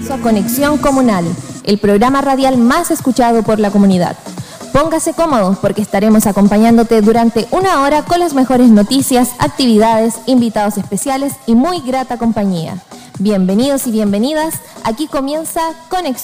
a Conexión Comunal, el programa radial más escuchado por la comunidad. Póngase cómodo porque estaremos acompañándote durante una hora con las mejores noticias, actividades, invitados especiales y muy grata compañía. Bienvenidos y bienvenidas, aquí comienza Conexión.